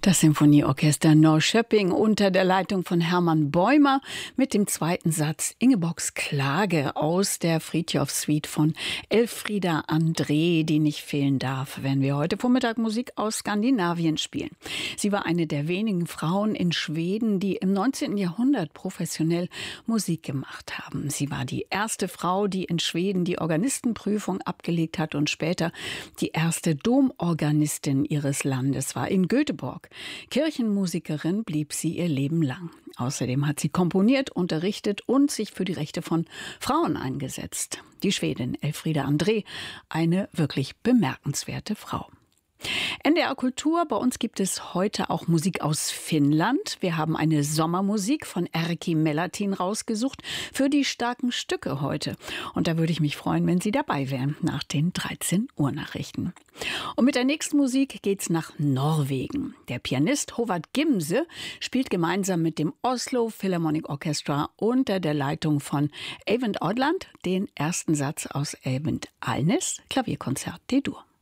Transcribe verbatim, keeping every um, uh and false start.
Das Sinfonieorchester Norrköping unter der Leitung von Hermann Bäumer mit dem zweiten Satz Ingeborgs Klage aus der Frithjof-Suite von Elfriede André, die nicht fehlen darf, wenn wir heute Vormittag Musik aus Skandinavien spielen. Sie war eine der wenigen Frauen in Schweden, die im neunzehnten Jahrhundert professionell Musik gemacht haben. Sie war die erste Frau, die in Schweden die Organistenprüfung abgelegt hat und später die erste Domorganistin ihres Landes war in Göteborg. Kirchenmusikerin blieb sie ihr Leben lang. Außerdem hat sie komponiert, unterrichtet und sich für die Rechte von Frauen eingesetzt. Die Schwedin Elfriede André, eine wirklich bemerkenswerte Frau. N D R Kultur, bei uns gibt es heute auch Musik aus Finnland. Wir haben eine Sommermusik von Erkki Melatin rausgesucht für die starken Stücke heute. Und da würde ich mich freuen, wenn Sie dabei wären nach den dreizehn Uhr Nachrichten. Und mit der nächsten Musik geht's nach Norwegen. Der Pianist Håvard Gimse spielt gemeinsam mit dem Oslo Philharmonic Orchestra unter der Leitung von Eyvind Odland den ersten Satz aus Eyvind Alnes Klavierkonzert D-Dur.